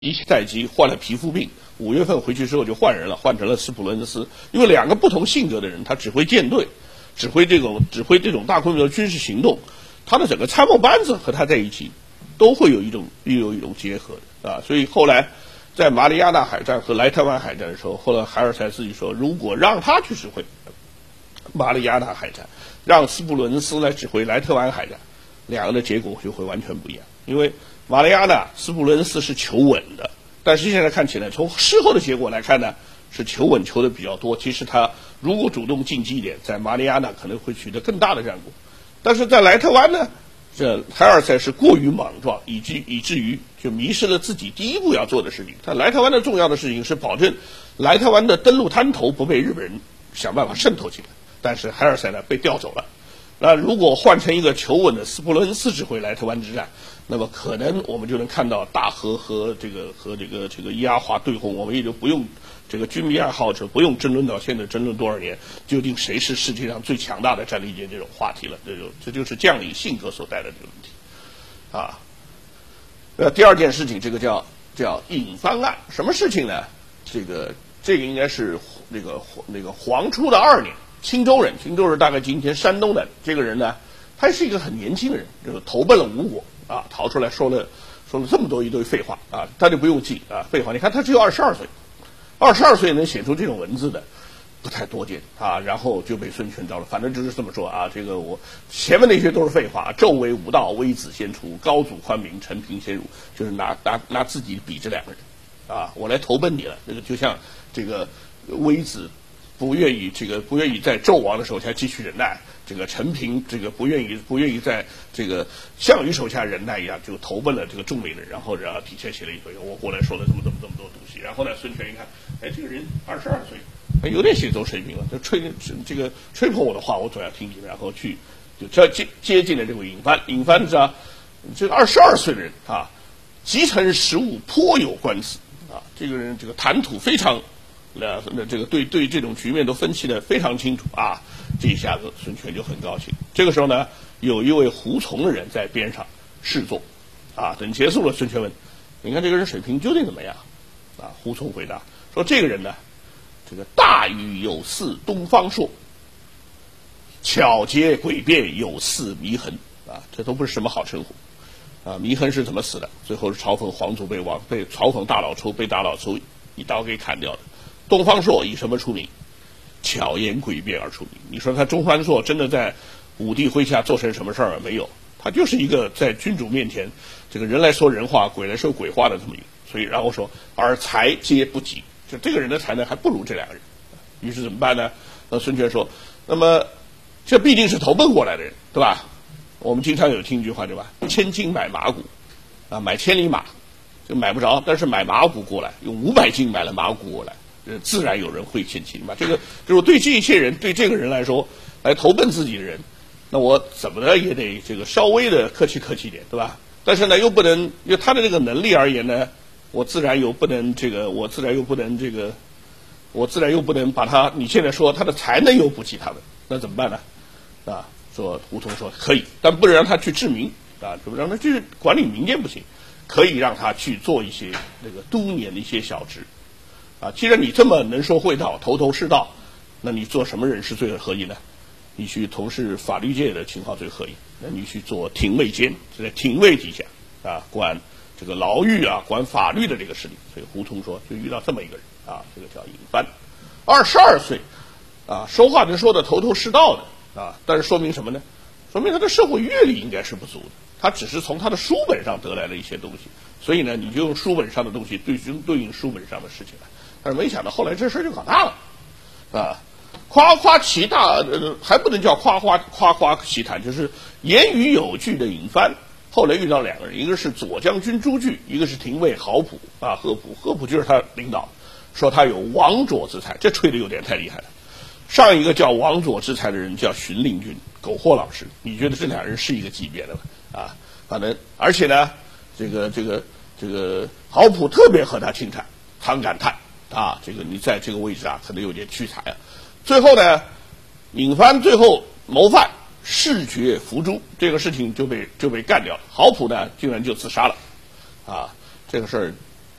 一赛季患了皮肤病，5月份回去之后就换人了，换成了斯普伦恩斯。因为两个不同性格的人，他指挥舰队，指挥这种大规模的军事行动，他的整个参谋班子和他在一起，都会有一种结合的啊。所以后来在马里亚纳海战和莱特湾海战的时候，后来海尔才自己说，如果让他去指挥马里亚纳海战，让斯普伦恩斯来指挥莱特湾海战，两个的结果就会完全不一样。因为马里亚纳斯普伦恩斯是求稳的，但是现在看起来，从事后的结果来看呢，是求稳求的比较多。其实他如果主动进击一点，在马里亚纳可能会取得更大的战果，但是在莱特湾呢，这海尔赛是过于莽撞，以至于就迷失了自己第一步要做的事情。但莱特湾的重要的事情是保证莱特湾的登陆滩头不被日本人想办法渗透进来，但是海尔赛呢被调走了。那如果换成一个求稳的斯普伦恩斯指挥莱特湾之战，那么可能我们就能看到大和和这个伊阿华对轰，我们也就不用这个军迷爱好者不用争论到现在争论多少年，究竟谁是世界上最强大的战列舰这种话题了。这就是将领性格所带来的这个问题啊。第二件事情，这个叫引番案，什么事情呢？这个应该是那个黄初的2年。青州人大概今天山东的这个人呢，他是一个很年轻的人，就是投奔了吴国啊，逃出来说了这么多一堆废话啊，他就不用记啊废话。你看他只有22岁，22岁能写出这种文字的不太多见啊，然后就被孙权招了。反正就是这么说啊，这个我前面那些都是废话，纣为武道，微子先出，高祖宽明，陈平先儒，就是拿自己比这两个人啊，我来投奔你了。这个就像这个微子不愿意在纣王的手下继续忍耐，这个陈平这个不愿意在这个项羽手下忍耐一样，就投奔了这个众美人，然后底下写了一堆我过来说了这么多东西，然后呢孙权一看，哎，这个人22岁，有点写作水平了，就吹捧我的话我总要听听，然后去就接近了这个尹藩是吧？这个22岁的人啊，集成实务，颇有官司啊，这个人这个谈吐非常。这个对这种局面都分析得非常清楚啊！这一下子孙权就很高兴。这个时候呢，有一位胡从的人在边上侍坐，啊，等结束了，孙权问：“你看这个人水平究竟怎么样？”啊，胡从回答说：“这个人呢，这个大禹有似东方朔，巧捷诡辩有似祢衡啊，这都不是什么好称呼啊！祢衡是怎么死的？最后是朝讽皇祖被朝讽大老抽被大老抽一刀给砍掉的。东方朔以什么出名？巧言诡辩而出名。你说他东方朔真的在武帝麾下做成什么事儿没有？他就是一个在君主面前，这个人来说人话，鬼来说鬼话的这么一个。所以然后说，而才皆不及，就这个人的才能还不如这两个人。于是怎么办呢？那孙权说，那么这毕竟是投奔过来的人，对吧？我们经常有听一句话，对吧？1000金买马骨，啊，买千里马就买不着，但是买马骨过来，用500金买了马骨过来。自然有人会献亲嘛，这个就是对这些人，对这个人来说，来投奔自己的人，那我怎么的也得这个稍微的客气一点，对吧？但是呢，又不能就他的这个能力而言呢，我自然又不能把他，你现在说他的才能又不及他们，那怎么办呢？啊，说胡同说可以，但不能让他去治民啊，就让他去管理民间不行，可以让他去做一些那个督年的一些小职。啊，既然你这么能说会道，头是道，那你做什么人事最合宜呢？你去从事法律界的情况最合宜。那你去做廷尉监，就在廷尉底下啊，管这个牢狱啊，管法律的这个事情。所以胡同说，就遇到这么一个人啊，这个叫尹藩，22岁啊，说话能说的头是道的啊，但是说明什么呢？说明他的社会阅历应该是不足的，他只是从他的书本上得来了一些东西。所以呢，你就用书本上的东西对应书本上的事情来。但是没想到后来这事儿就搞大了，啊，夸夸其大，还不能叫夸夸其谈，就是言语有据的尹藩，后来遇到两个人，一个是左将军朱据，一个是廷尉郝普啊，贺普就是他领导，说他有王佐之才，这吹的有点太厉害了。上一个叫王佐之才的人叫荀令君，苟活老师，你觉得这两人是一个级别的吗？啊，反正而且呢，这个郝普特别和他钦差，常感叹。啊，这个你在这个位置啊，可能有点屈才啊。最后呢，尹藩最后谋反，弑爵伏诛，这个事情就被干掉了。郝普呢，竟然就自杀了，啊，这个事儿挺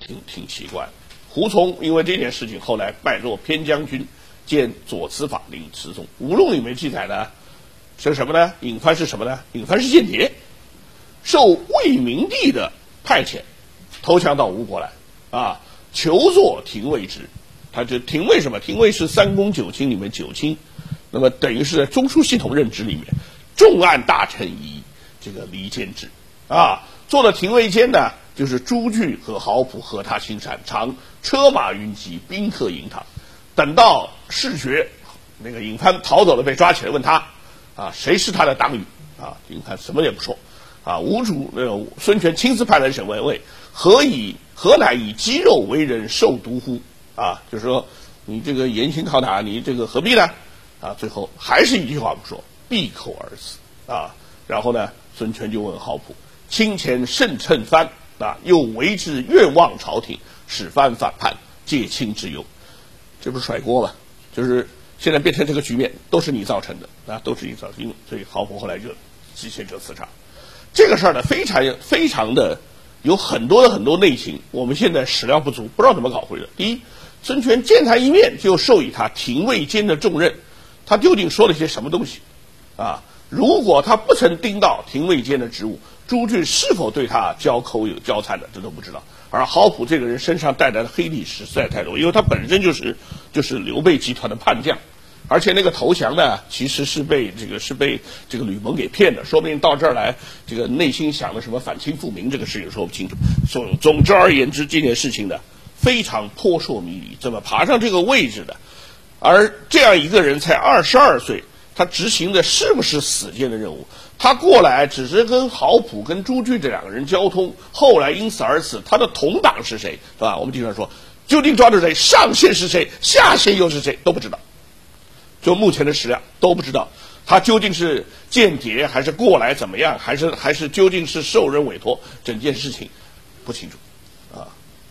挺奇怪。胡琮因为这件事情后来拜作偏将军兼左司法令持宗。吴论里面记载的是什么呢？尹藩是什么呢？尹藩是间谍，受魏明帝的派遣投降到吴国来啊，求做廷尉职。他就廷尉什么？廷尉是三公九卿里面九卿，那么等于是在中枢系统任职里面，重案大臣以这个离间制啊。做了廷尉监呢，就是朱据和郝普和他兴善，常车马云集，宾客迎他。等到事决，那个尹藩逃走了，被抓起来，问他啊，谁是他的党羽啊？尹藩什么也不说啊。吴主孙权亲自派人审问，何乃以肌肉为人受毒乎？啊，就是说你这个严刑拷打，你这个何必呢？啊，最后还是一句话不说，闭口而死啊。然后呢，孙权就问郝普：卿前甚称藩啊，又为之愿望朝廷，使藩反叛，借卿之忧。这不是甩锅吗？就是现在变成这个局面，都是你造成的啊，都是你造成的。所以郝普后来就机械者刺杀。这个事儿呢，非常的有很多内情，我们现在史料不足，不知道怎么搞回的。第一，孙权见他一面就授予他廷尉监的重任，他究竟说了些什么东西啊？如果他不曾盯到廷尉监的职务，朱据是否对他交口有交参的，这都不知道。而郝普这个人身上带来的黑历史实在太多，因为他本身就是刘备集团的叛将，而且那个投降呢，其实是被这个吕蒙给骗的，说不定到这儿来，这个内心想的什么反清复明这个事情说不清楚。总之而言之，这件事情呢非常扑朔迷离，怎么爬上这个位置的？而这样一个人才22岁，他执行的是不是死谏的任务？他过来只是跟郝普跟朱据这两个人交通，后来因此而死，他的同党是谁，是吧？我们经常说，究竟抓住谁，上线是谁，下线又是谁，都不知道。就目前的史料都不知道，他究竟是间谍还是过来怎么样，还是究竟是受人委托，整件事情不清楚啊。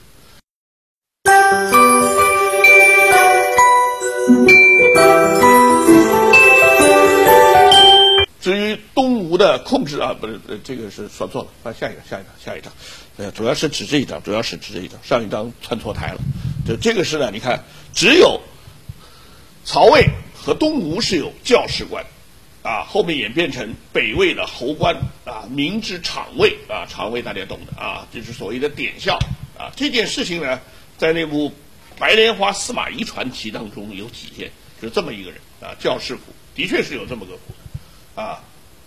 至于东吴的控制啊，不是这个是说错了，翻下一张，主要是指这一张，上一张窜错台了。这个是呢，你看只有曹魏和东吴是有教士官，啊，后面演变成北魏的侯官啊，明之厂尉啊，厂尉大家懂的啊，就是所谓的典校啊。这件事情呢，在那部《白莲花司马懿传奇》当中有体现，就是这么一个人啊，教士府的确是有这么个府啊。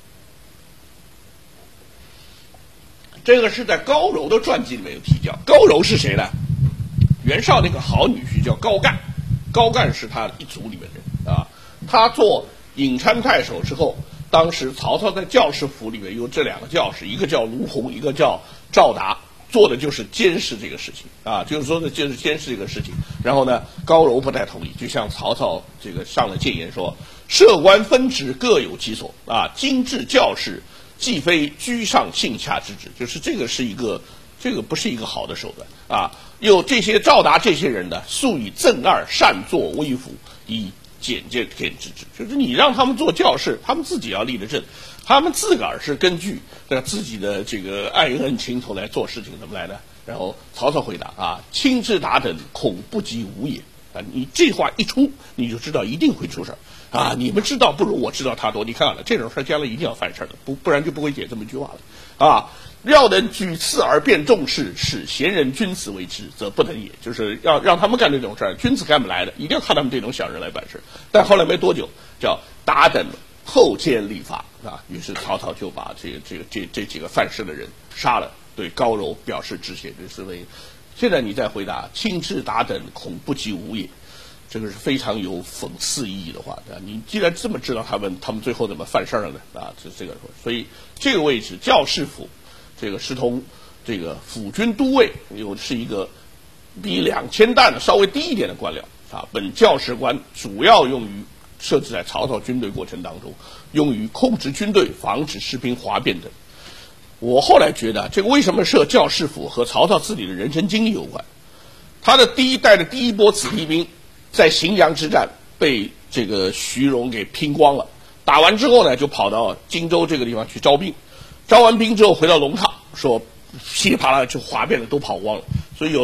这个是在高柔的传记里面有提教。高柔是谁呢？袁绍那个好女婿叫高干，高干是他一族里面的人啊。他做颍川太守之后，当时曹操在教士府里面有这两个教士，一个叫卢洪，一个叫赵达，做的就是监视这个事情啊，就是说的就是监视这个事情。然后呢，高柔不太同意，就向曹操这个上了谏言说：设官分职各有其所啊，今治教士既非居上信下之职，就是这个不是一个好的手段啊。又这些赵达这些人呢，素以正二善作威服，以简之治，就是你让他们做教士，他们自己要立得正，他们自个儿是根据自己的这个爱恨情仇来做事情，怎么来的？然后曹操回答啊：卿之达等，恐不及吾也啊！你这话一出，你就知道一定会出事啊！你们知道不如我知道他多，你看了这种事将来一定要犯事的，不然就不会写这么一句话了啊！要能举次而变重事，使贤人君子为之，则不能也。就是要让他们干这种事儿，君子干不来的，一定要靠他们这种小人来办事。但后来没多久，叫达等后见立法啊，于是曹操就把这几个犯事的人杀了，对高柔表示致谢。就是为现在你再回答，卿之达等，恐不及吾也。这个是非常有讽刺意义的话，你既然这么知道他们最后怎么犯事了呢？啊，这个，所以这个位置教士府。这个师同这个辅军都尉，是一个比2000担的稍微低一点的官僚啊。本教士官主要用于设置在曹操军队过程当中，用于控制军队、防止士兵哗变等。我后来觉得，这个为什么设教士府和曹操自己的人生经历有关。他的第一代的第一波子弟兵在荥阳之战被这个徐荣给拼光了，打完之后呢，就跑到荆州这个地方去招兵。招完兵之后回到龙场，说噼里啪啦就哗变了，都跑光了。所以有